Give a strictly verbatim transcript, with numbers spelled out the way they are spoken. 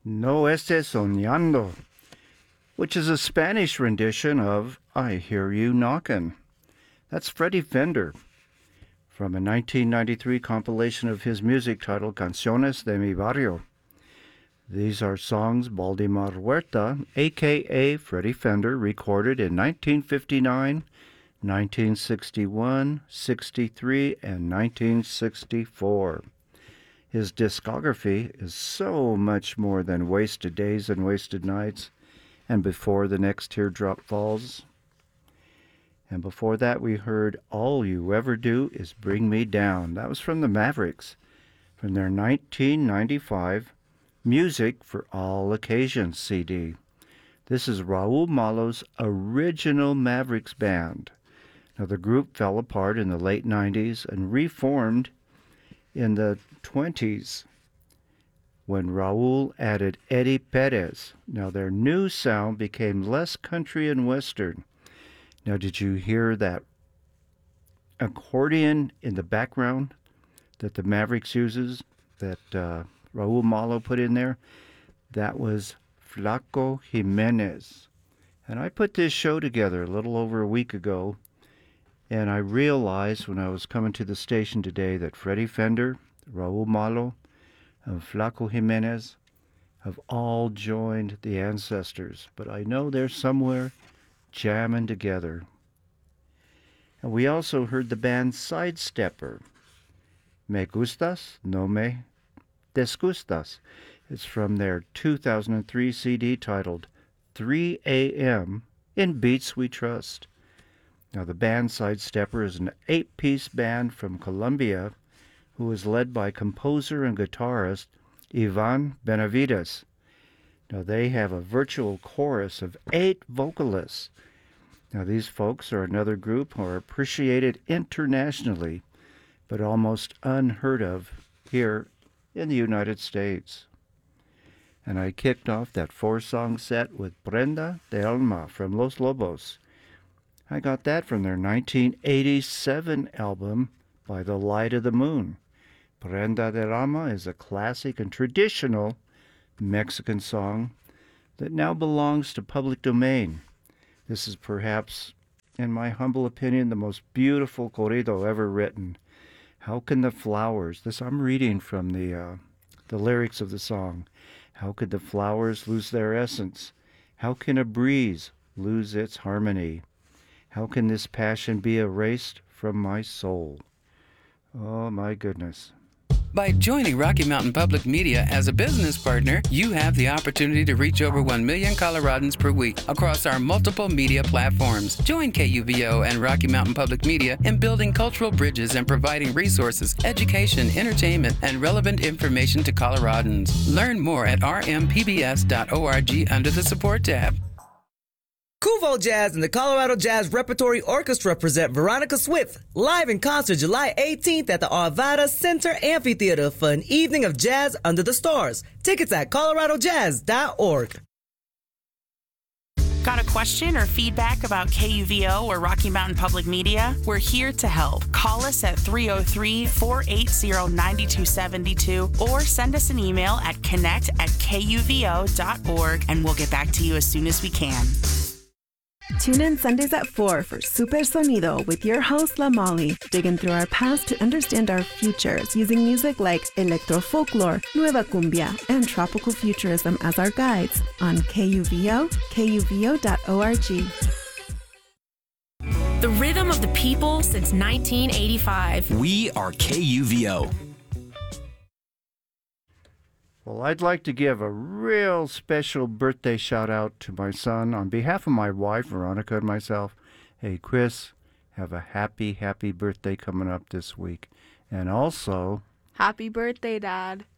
No estés soñando, which is a Spanish rendition of I Hear You Knockin'. That's Freddie Fender from a nineteen ninety-three compilation of his music titled Canciones de mi Barrio. These are songs Valdemar Huerta, a k a. Freddie Fender, recorded in nineteen fifty-nine, nineteen sixty-one, sixty-three, and nineteen sixty-four. His discography is so much more than Wasted Days and Wasted Nights and Before the Next Teardrop Falls. And before that we heard All You Ever Do Is Bring Me Down. That was from the Mavericks, from their nineteen ninety-five Music for All Occasions C D. This is Raul Malo's original Mavericks band. Now the group fell apart in the late nineties and reformed in the twenties when Raul added Eddie Perez. Now their new sound became less country and western. Now did you hear that accordion in the background that the Mavericks uses, that uh, Raul Malo put in there? That was Flaco Jimenez. And I put this show together a little over a week ago, and I realized when I was coming to the station today that Freddie Fender, Raul Malo, and Flaco Jimenez have all joined the ancestors, but I know they're somewhere jamming together. And we also heard the band Sidestepper. Me gustas, no me desgustas. It's from their two thousand three C D titled three A M In Beats We Trust. Now the band Sidestepper is an eight-piece band from Colombia who is led by composer and guitarist Ivan Benavides. Now they have a virtual chorus of eight vocalists. Now these folks are another group who are appreciated internationally, but almost unheard of here in the United States. And I kicked off that four-song set with Prenda de Alma from Los Lobos. I got that from their nineteen eighty-seven album, By the Light of the Moon. Prenda de Alma is a classic and traditional Mexican song that now belongs to public domain. This is perhaps, in my humble opinion, the most beautiful corrido ever written. How can the flowers, this I'm reading from the, uh, the lyrics of the song, how could the flowers lose their essence? How can a breeze lose its harmony? How can this passion be erased from my soul? Oh, my goodness. By joining Rocky Mountain Public Media as a business partner, you have the opportunity to reach over one million Coloradans per week across our multiple media platforms. Join K U V O and Rocky Mountain Public Media in building cultural bridges and providing resources, education, entertainment, and relevant information to Coloradans. Learn more at r m p b s dot org under the Support tab. Cuvo Jazz and the Colorado Jazz Repertory Orchestra present Veronica Swift live in concert July eighteenth at the Arvada Center Amphitheater for an evening of jazz under the stars. Tickets at colorado jazz dot org. Got a question or feedback about K U V O or Rocky Mountain Public Media? We're here to help. Call us at three oh three, four eight zero, nine two seven two or send us an email at connect at k u v o dot org and we'll get back to you as soon as we can. Tune in Sundays at four for Super Sonido with your host, La Molly, digging through our past to understand our futures using music like electro folklore, nueva cumbia, and tropical futurism as our guides on K U V O, k u v o dot org. The rhythm of the people since nineteen eighty-five. We are K U V O. Well, I'd like to give a real special birthday shout out to my son on behalf of my wife, Veronica, and myself. Hey, Chris, have a happy, happy birthday coming up this week. And also, happy birthday, Dad.